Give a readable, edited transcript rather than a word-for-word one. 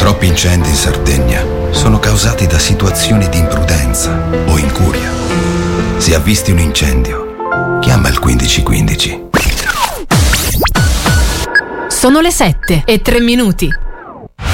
Troppi incendi in Sardegna sono causati da situazioni di imprudenza o incuria. Se avvisti un incendio, chiama il 1515. Sono le 7:03.